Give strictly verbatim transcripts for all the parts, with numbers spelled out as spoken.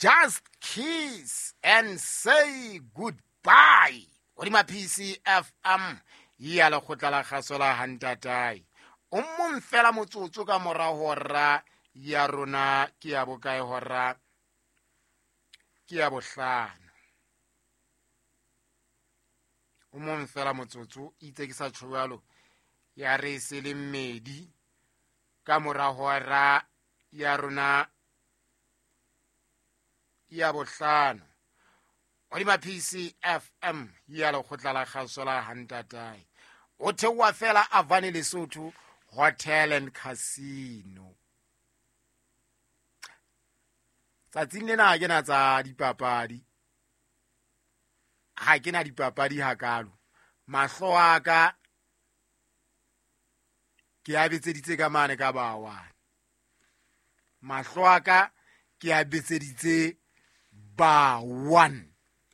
just kiss and say goodbye. Odima P C F M ya le khotla la kgaso la hantatai. O mong fela motsotso ka mora hora ya rona ke ya bokae hora ke ya bohlano. O mong fela motsotso itse ke sa tshwalo ya re se le mmedi ka mora hora ya rona ya bohlano. Odima P C F M ya le khotla la kgaso la hantatai. O thewa fela Avani Lesotho Hotel and Casino. Tsatsing lena ha ke na tsa dipapadi. Ha ke na dipapadi hakalo. Mahlo a ka ke a betseditse ka mane ka bawana. Mahlo a ka ke a betseditse ba one.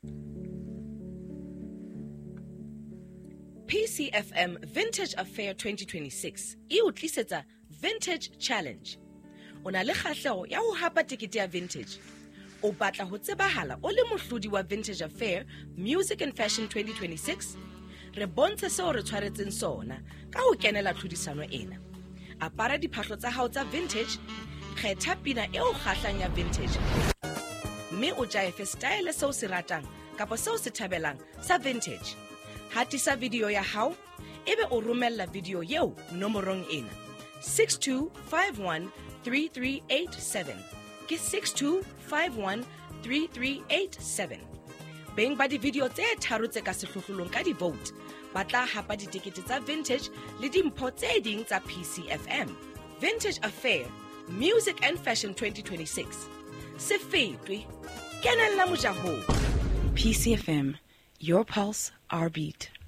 P C F M Vintage Affair twenty twenty-six e o tlisetsa Vintage Challenge. O na le kgahlego ya ho hapa tikete ya Vintage. O batla ho tsebahala o le mohlodi wa Vintage Affair Music and Fashion twenty twenty-six. Re bontshe seo re tshwaretseng sona ka ho kenela tlhodisano ena. Apara diphahlo tsa hao tsa Vintage, kgetha pina e o kgahlang ya Vintage. Mme o jaife style seo se ratang kapa seo se thabelang sa Vintage. Hatisa video ya hao, ebe o romella video yeo nomorong ena six two five one three three eight seven ke six two five one three three eight seven. Beng ba di video tse tharo tse ka sehlohlolong ka di vote ba tla hapa ditikete tsa Vintage le dimpho tse ding tsa P C F M Vintage Affair Music and Fashion twenty twenty-six. Se fetwe kenella mojahong. P C F M, your pulse, our beat.